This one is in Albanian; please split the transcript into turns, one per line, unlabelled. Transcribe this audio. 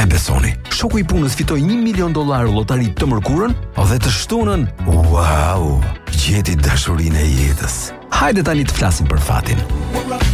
besoni, shoku i punës fitoi $1 milion llotari të mërkurën dhe të shtunën, wow, gjeti dashurinë e jetës. Hajde tani të flasim për fatin.